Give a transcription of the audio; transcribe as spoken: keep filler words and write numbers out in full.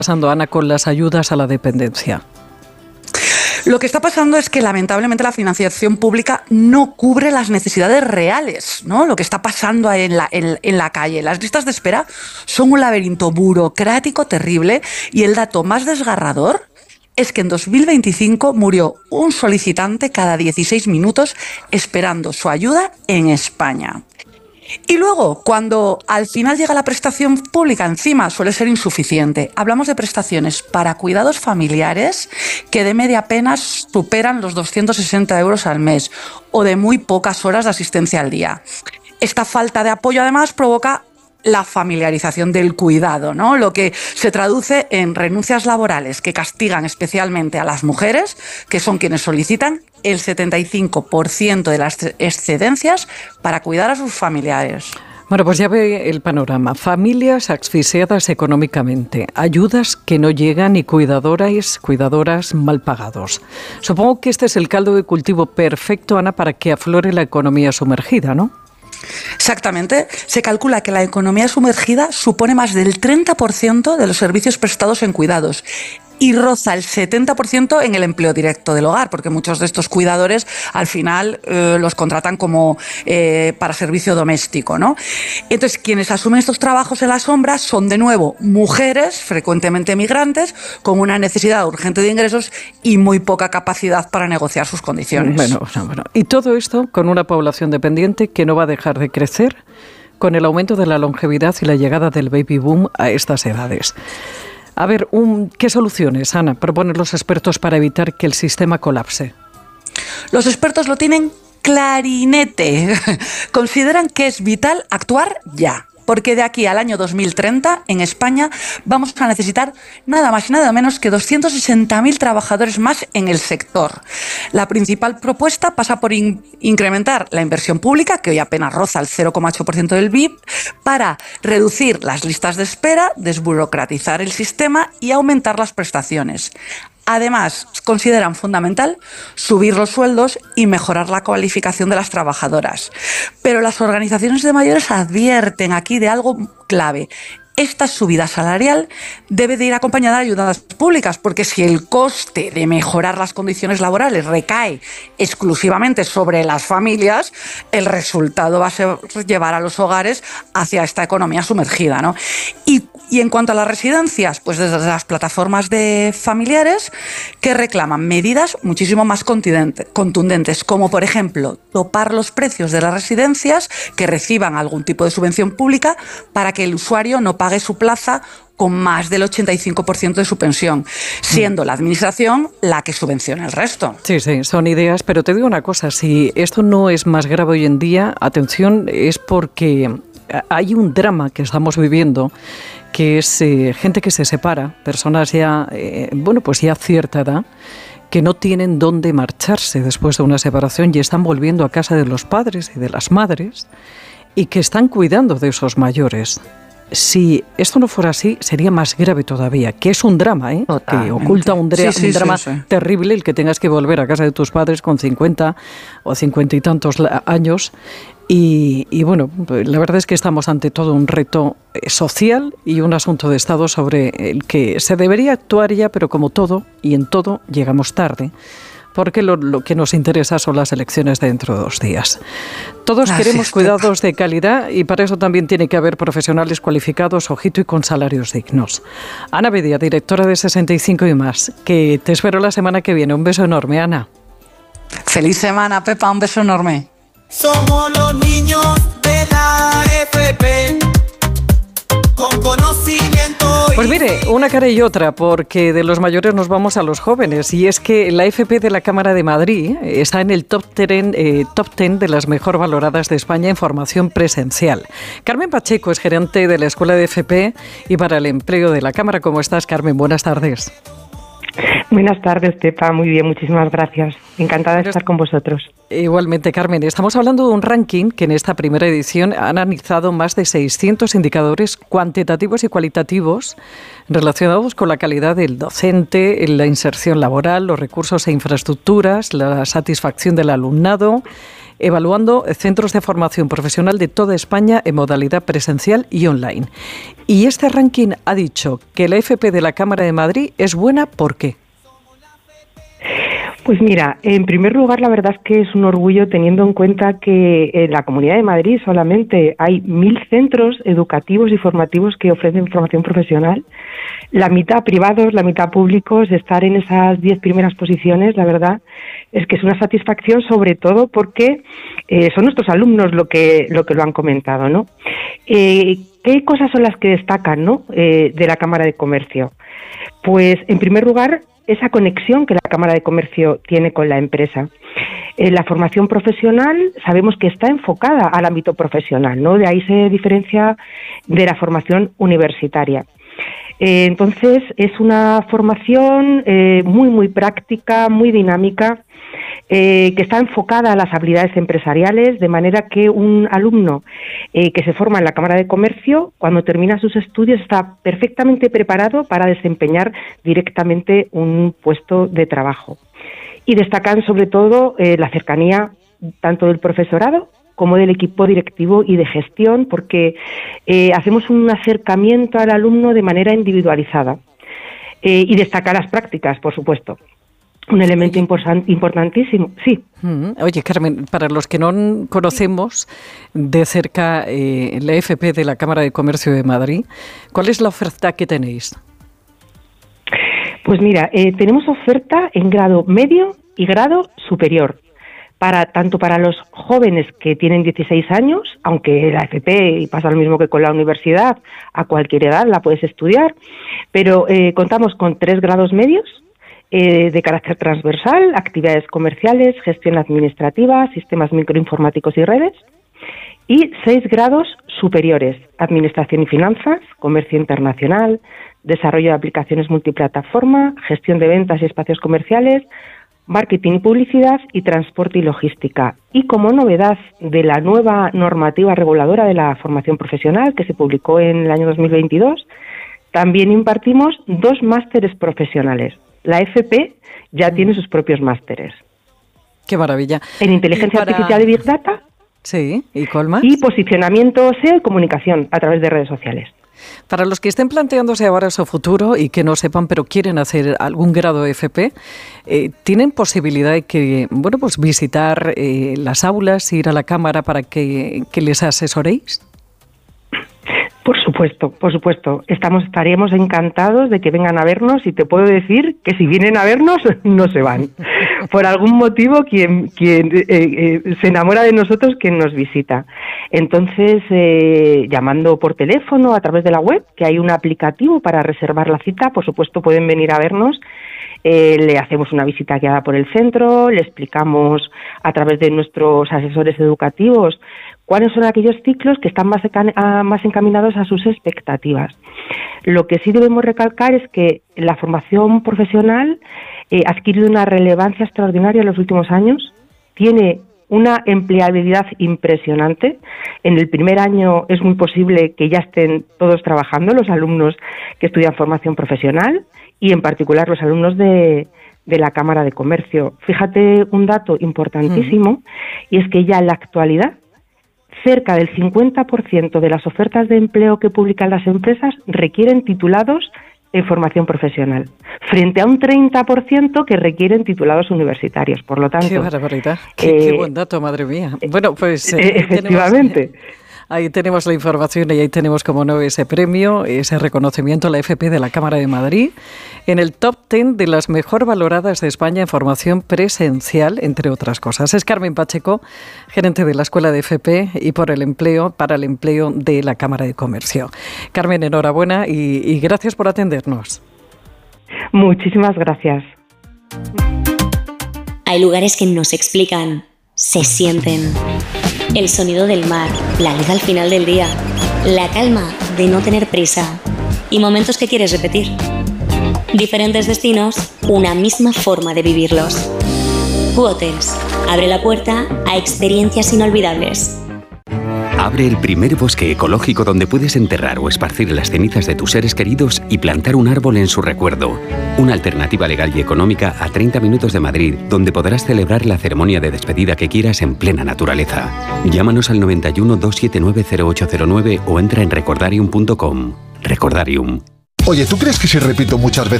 pasando, Ana, con las ayudas a la dependencia? Lo que está pasando es que lamentablemente la financiación pública no cubre las necesidades reales, ¿no? Lo que está pasando en la, en, en la calle. Las listas de espera son un laberinto burocrático terrible y el dato más desgarrador es que en dos mil veinticinco murió un solicitante cada dieciséis minutos esperando su ayuda en España. Y luego, cuando al final llega la prestación pública, encima suele ser insuficiente. Hablamos de prestaciones para cuidados familiares que de media apenas superan los doscientos sesenta euros al mes o de muy pocas horas de asistencia al día. Esta falta de apoyo, además, provoca la familiarización del cuidado, ¿no? Lo que se traduce en renuncias laborales que castigan especialmente a las mujeres, que son quienes solicitan el setenta y cinco por ciento de las excedencias para cuidar a sus familiares. Bueno, pues ya ve el panorama. Familias asfixiadas económicamente, ayudas que no llegan y cuidadoras, cuidadoras mal pagados. Supongo que este es el caldo de cultivo perfecto, Ana, para que aflore la economía sumergida, ¿no? Exactamente. Se calcula que la economía sumergida supone más del treinta por ciento de los servicios prestados en cuidados y roza el setenta por ciento en el empleo directo del hogar, porque muchos de estos cuidadores al final eh, los contratan como eh, para servicio doméstico, ¿no? Entonces, quienes asumen estos trabajos en la sombra son de nuevo mujeres, frecuentemente migrantes, con una necesidad urgente de ingresos y muy poca capacidad para negociar sus condiciones. Bueno, bueno, bueno. Y todo esto con una población dependiente que no va a dejar de crecer con el aumento de la longevidad y la llegada del baby boom a estas edades. A ver, un, ¿qué soluciones, Ana, proponen los expertos para evitar que el sistema colapse? Los expertos lo tienen clarinete. Consideran que es vital actuar ya. Porque de aquí al año dos mil treinta, en España, vamos a necesitar nada más y nada menos que doscientos sesenta mil trabajadores más en el sector. La principal propuesta pasa por in- incrementar la inversión pública, que hoy apenas roza el cero coma ocho por ciento del B I P, para reducir las listas de espera, desburocratizar el sistema y aumentar las prestaciones. Además, consideran fundamental subir los sueldos y mejorar la cualificación de las trabajadoras. Pero las organizaciones de mayores advierten aquí de algo clave. Esta subida salarial debe de ir acompañada de ayudas públicas, porque si el coste de mejorar las condiciones laborales recae exclusivamente sobre las familias, el resultado va a ser llevar a los hogares hacia esta economía sumergida, ¿no? Y, y en cuanto a las residencias, pues desde las plataformas de familiares que reclaman medidas muchísimo más contundentes, como por ejemplo topar los precios de las residencias que reciban algún tipo de subvención pública para que el usuario no pague su plaza con más del ochenta y cinco por ciento de su pensión, siendo la administración la que subvenciona el resto. Sí, sí, son ideas, pero te digo una cosa, si esto no es más grave hoy en día, atención, es porque hay un drama que estamos viviendo, que es eh, gente que se separa, personas ya, eh, bueno, pues ya a cierta edad, que no tienen dónde marcharse después de una separación y están volviendo a casa de los padres y de las madres y que están cuidando de esos mayores. Si esto no fuera así, sería más grave todavía, que es un drama, ¿eh? Que oculta un, dra- sí, sí, un drama sí, sí. terrible, el que tengas que volver a casa de tus padres con cincuenta o cincuenta y tantos años. Y, y bueno, la verdad es que estamos ante todo un reto social y un asunto de Estado sobre el que se debería actuar ya, pero como todo y en todo llegamos tarde. Porque lo, lo que nos interesa son las elecciones de dentro de dos días. Todos Así queremos es, cuidados de calidad y para eso también tiene que haber profesionales cualificados, ojito, y con salarios dignos. Ana Bedia, directora de sesenta y cinco y más, que te espero la semana que viene. Un beso enorme, Ana. Feliz semana, Pepa, un beso enorme. Somos los niños de la F P, con conocimiento. Pues mire, una cara y otra, porque de los mayores nos vamos a los jóvenes, y es que la F P de la Cámara de Madrid está en el top ten, eh, top ten de las mejor valoradas de España en formación presencial. Carmen Pacheco es gerente de la Escuela de F P y para el Empleo de la Cámara. ¿Cómo estás, Carmen? Buenas tardes. Buenas tardes, Pepa. Muy bien, muchísimas gracias. Encantada de estar con vosotros. Igualmente, Carmen. Estamos hablando de un ranking que en esta primera edición ha analizado más de seiscientos indicadores cuantitativos y cualitativos relacionados con la calidad del docente, la inserción laboral, los recursos e infraestructuras, la satisfacción del alumnado, evaluando centros de formación profesional de toda España en modalidad presencial y online. Y este ranking ha dicho que la F P de la Cámara de Madrid es buena, ¿por qué? Pues mira, en primer lugar, la verdad es que es un orgullo teniendo en cuenta que en la Comunidad de Madrid solamente hay mil centros educativos y formativos que ofrecen formación profesional, la mitad privados, la mitad públicos. Estar en esas diez primeras posiciones, la verdad, es que es una satisfacción, sobre todo porque eh, son nuestros alumnos lo que lo que lo han comentado, ¿no? Eh, ¿Qué cosas son las que destacan, ¿no?, eh, de la Cámara de Comercio? Pues, en primer lugar, esa conexión que la Cámara de Comercio tiene con la empresa. Eh, la formación profesional sabemos que está enfocada al ámbito profesional, ¿no? De ahí se diferencia de la formación universitaria. Eh, entonces, es una formación eh, muy, muy práctica, muy dinámica, eh, que está enfocada a las habilidades empresariales, de manera que un alumno eh, que se forma en la Cámara de Comercio, cuando termina sus estudios, está perfectamente preparado para desempeñar directamente un puesto de trabajo. Y destacan sobre todo eh, la cercanía tanto del profesorado como del equipo directivo y de gestión, porque eh, hacemos un acercamiento al alumno de manera individualizada. Eh, y destacar las prácticas, por supuesto. Un elemento import- importantísimo, sí. Oye, Carmen, para los que no conocemos de cerca eh, la F P de la Cámara de Comercio de Madrid, ¿cuál es la oferta que tenéis? Pues mira, eh, tenemos oferta en grado medio y grado superior, para tanto para los jóvenes que tienen dieciséis años, aunque la F P pasa lo mismo que con la universidad, a cualquier edad la puedes estudiar, pero eh, contamos con tres grados medios, Eh, de carácter transversal, actividades comerciales, gestión administrativa, sistemas microinformáticos y redes, y seis grados superiores, administración y finanzas, comercio internacional, desarrollo de aplicaciones multiplataforma, gestión de ventas y espacios comerciales, marketing y publicidad y transporte y logística. Y como novedad de la nueva normativa reguladora de la formación profesional que se publicó en el año dos mil veintidós, también impartimos dos másteres profesionales. La F P ya tiene sus propios másteres. ¡Qué maravilla! En inteligencia para... artificial y Big Data. Sí, ¿y cuál más? Y posicionamiento S E O y comunicación a través de redes sociales. Para los que estén planteándose ahora su futuro y que no sepan, pero quieren hacer algún grado de F P, eh, ¿tienen posibilidad de que, bueno, pues visitar eh, las aulas, ir a la cámara para que, que les asesoréis? Por supuesto, por supuesto. Estamos, estaríamos encantados de que vengan a vernos, y te puedo decir que si vienen a vernos no se van. Por algún motivo, quien, quien eh, eh, se enamora de nosotros, quien nos visita. Entonces, eh, llamando por teléfono, a través de la web, que hay un aplicativo para reservar la cita, por supuesto pueden venir a vernos. Eh, le hacemos una visita guiada por el centro, le explicamos a través de nuestros asesores educativos cuáles son aquellos ciclos que están más, más encaminados a sus expectativas. Lo que sí debemos recalcar es que la formación profesional eh, ha adquirido una relevancia extraordinaria en los últimos años, tiene una empleabilidad impresionante. En el primer año es muy posible que ya estén todos trabajando los alumnos que estudian formación profesional, y en particular los alumnos de, de la Cámara de Comercio. Fíjate un dato importantísimo, mm. y es que ya en la actualidad cerca del cincuenta por ciento de las ofertas de empleo que publican las empresas requieren titulados en formación profesional, frente a un treinta por ciento que requieren titulados universitarios. Por lo tanto... ¡Qué barbaridad! ¡Qué, eh, qué buen dato, madre mía! Bueno, pues... Eh, efectivamente. Tenemos, ahí tenemos la información y ahí tenemos, como no, ese premio, ese reconocimiento a la F P de la Cámara de Madrid en el top diez de las mejor valoradas de España en formación presencial, entre otras cosas. Es Carmen Pacheco, gerente de la Escuela de F P y por el empleo, para el empleo de la Cámara de Comercio. Carmen, enhorabuena y, y gracias por atendernos. Muchísimas gracias. Hay lugares que no se explican, se sienten. El sonido del mar, la luz al final del día, la calma de no tener prisa y momentos que quieres repetir. Diferentes destinos, una misma forma de vivirlos. Q Hotels abre la puerta a experiencias inolvidables. Abre el primer bosque ecológico donde puedes enterrar o esparcir las cenizas de tus seres queridos y plantar un árbol en su recuerdo. Una alternativa legal y económica a treinta minutos de Madrid, donde podrás celebrar la ceremonia de despedida que quieras en plena naturaleza. Llámanos al noventa y uno, doscientos setenta y nueve, cero ocho cero nueve o entra en recordarium punto com. Recordarium. Oye, ¿tú crees que si repito muchas veces